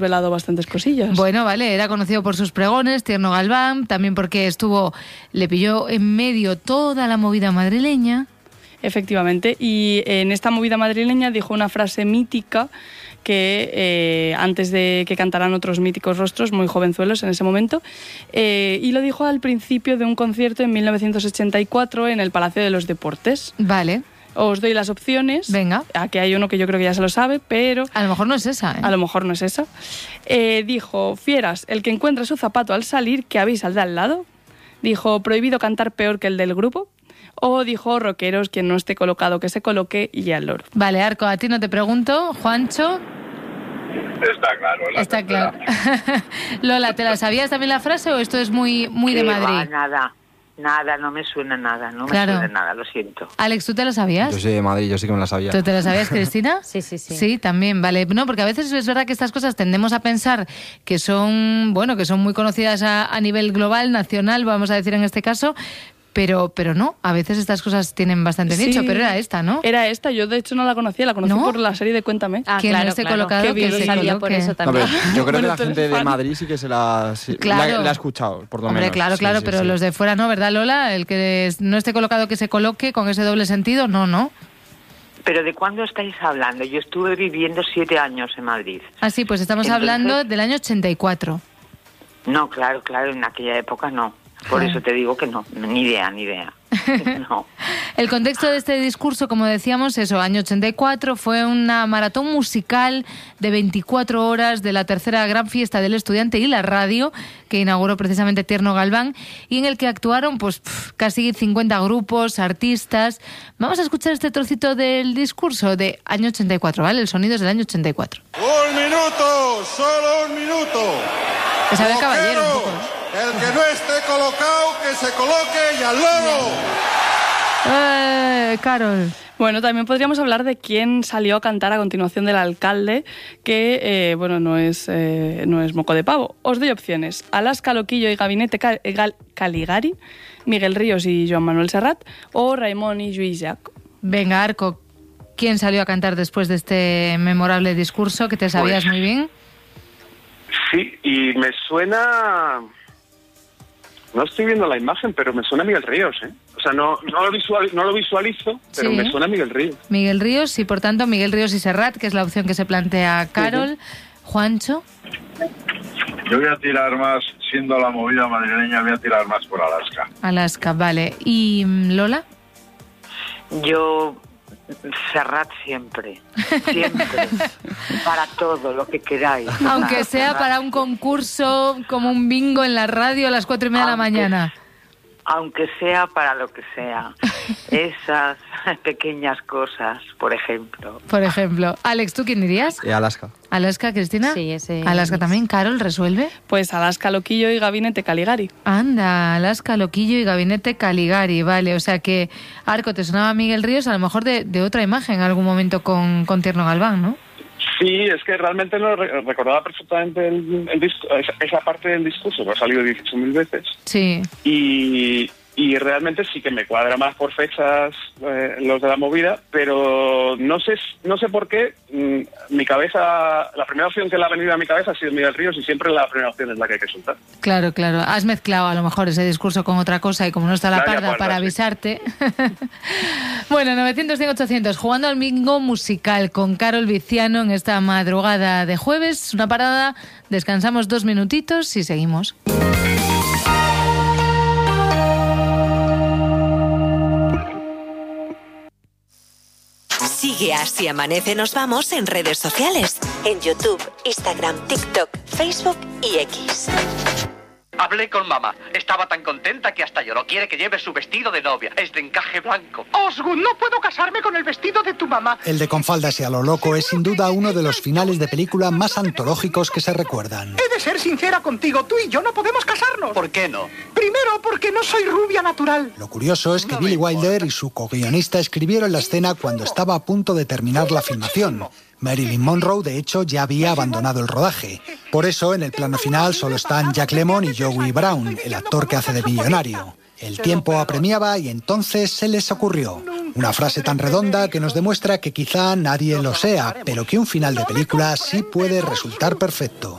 velado bastantes cosillas. Bueno, vale, era conocido por sus pregones, Tierno Galván, también porque le pilló en medio toda la movida madrileña. Efectivamente, y en esta movida madrileña dijo una frase mítica que antes de que cantaran otros míticos rostros, muy jovenzuelos en ese momento, y lo dijo al principio de un concierto en 1984 en el Palacio de los Deportes. Vale. Os doy las opciones. Venga. Aquí hay uno que yo creo que ya se lo sabe, pero... A lo mejor no es esa, ¿eh? A lo mejor no es esa. Dijo, fieras, el que encuentra su zapato al salir, que avisa al de al lado. Dijo, prohibido cantar peor que el del grupo. O dijo, rockeros, quien no esté colocado que se coloque, y al loro. Vale, Arco, a ti no te pregunto. Juancho. Está claro. Está claro. Lola, ¿te la sabías también la frase o esto es muy de Madrid? Nada, no me suena nada, no me suena nada, lo siento. Alex, ¿tú te la sabías? Yo soy de Madrid, yo sí que me la sabía. ¿Tú te la sabías, Cristina? Sí. Sí, también, vale. No, porque a veces es verdad que estas cosas tendemos a pensar que son muy conocidas a nivel global, nacional, vamos a decir en este caso, pero no, a veces estas cosas tienen bastante nicho, pero era esta, ¿no? Era esta, yo de hecho no la conocía, la conocí por la serie de Cuéntame. ¿Quién no esté colocado? Que se sabía por eso también. No, yo creo que la gente de Madrid sí que la ha escuchado, por lo menos. Hombre, claro, sí, pero sí. los de fuera no, ¿verdad, Lola? El que no esté colocado que se coloque con ese doble sentido, no. ¿Pero de cuándo estáis hablando? Yo estuve viviendo 7 años en Madrid. Ah, sí, pues estamos hablando del año 84. No, claro, en aquella época no. Por eso te digo que no, ni idea. No. El contexto de este discurso, como decíamos, año 84, fue una maratón musical de 24 horas de la tercera gran fiesta del estudiante y la radio, que inauguró precisamente Tierno Galván, y en el que actuaron casi 50 grupos, artistas. Vamos a escuchar este trocito del discurso de año 84, ¿vale? El sonido es del año 84. ¡Un minuto! ¡Solo un minuto! Isabel Caballero, un poco, ¿no? El que no esté colocado, que se coloque y al loro. Carol. Bueno, también podríamos hablar de quién salió a cantar a continuación del alcalde, que, no es moco de pavo. Os doy opciones. Alaska Loquillo y Gabinete Caligari, Miguel Ríos y Joan Manuel Serrat, o Raimon y Lluís Llach. Venga, Arco, ¿quién salió a cantar después de este memorable discurso que te sabías muy bien? Sí, y me suena... No estoy viendo la imagen, pero me suena a Miguel Ríos, ¿eh? O sea, no lo visualizo, pero sí, me suena a Miguel Ríos. Miguel Ríos, y por tanto Miguel Ríos y Serrat, que es la opción que se plantea Carol. Juancho. Yo voy a tirar más, siendo la movida madrileña, voy a tirar más por Alaska. Alaska, vale. ¿Y Lola? Yo... Serrat siempre, para todo lo que queráis. Aunque sea para un concurso como un bingo en la radio a las 4:30 de la mañana. Aunque sea para lo que sea. Esas pequeñas cosas, por ejemplo. Alex, ¿tú quién dirías? Alaska. ¿Alaska, Cristina? Sí, ese. Alaska también. Carol, ¿resuelve? Pues Alaska Loquillo y Gabinete Caligari. Anda, Alaska Loquillo y Gabinete Caligari, vale. O sea que, Arco, te sonaba Miguel Ríos, a lo mejor de otra imagen en algún momento con Tierno Galván, ¿no? Sí, es que realmente no recordaba perfectamente esa parte del discurso, que ha salido 18.000 veces. Sí. Y realmente sí que me cuadra más por fechas los de la movida, pero no sé por qué mi cabeza, la primera opción que le ha venido a mi cabeza ha sido Miguel Ríos, y siempre la primera opción es la que hay que soltar. Claro. Has mezclado a lo mejor ese discurso con otra cosa y como no está la parda para avisarte. Bueno, 900-100-800, jugando al bingo musical con Carol Viciano en esta madrugada de jueves. Una parada, descansamos 2 minutitos y seguimos. Sigue Así Amanece Nos Vamos en redes sociales. En YouTube, Instagram, TikTok, Facebook y X. Hablé con mamá. Estaba tan contenta que hasta lloró. Quiere que lleve su vestido de novia. Es de encaje blanco. Osgood, no puedo casarme con el vestido de tu mamá. El de Con faldas y a lo loco es sin duda uno de los finales de película más antológicos que se recuerdan. He de ser sincera contigo. Tú y yo no podemos casarnos. ¿Por qué no? Primero, porque no soy rubia natural. Lo curioso es que Billy Wilder y su co-guionista escribieron la escena cuando estaba a punto de terminar la filmación. Marilyn Monroe, de hecho, ya había abandonado el rodaje. Por eso, en el plano final solo están Jack Lemmon y Joey Brown, el actor que hace de millonario. El tiempo apremiaba y entonces se les ocurrió. Una frase tan redonda que nos demuestra que quizá nadie lo sea, pero que un final de película sí puede resultar perfecto.